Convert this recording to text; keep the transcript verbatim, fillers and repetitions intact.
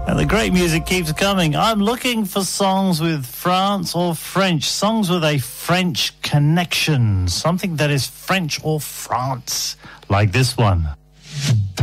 And the great music keeps coming. I'm looking for songs with France or French, songs with a French connection, something that is French or France, like this one.